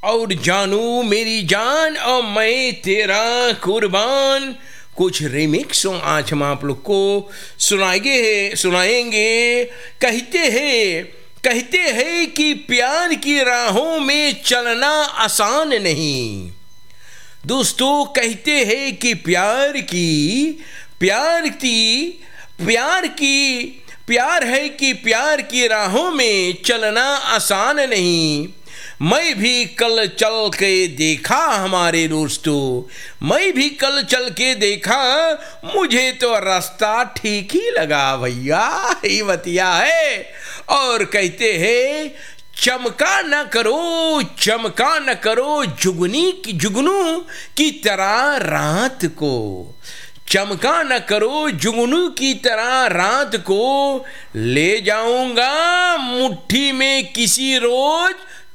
और जानू मेरी जान और मैं तेरा कुर्बान। कुछ रिमिक्स आज हम आप लोग को सुनाएंगे। कहते हैं कि प्यार की राहों में चलना आसान नहीं। दोस्तों, कहते हैं कि प्यार की राहों में चलना आसान नहीं। मैं भी कल चल के देखा हमारे दोस्तों, मैं भी कल चल के देखा, मुझे तो रास्ता ठीक ही लगा भैया, ही बतिया है। और कहते हैं चमका न करो जुगनू की तरह रात को। चमका न करो जुगनू की तरह रात को, ले जाऊंगा मुट्ठी में किसी रोज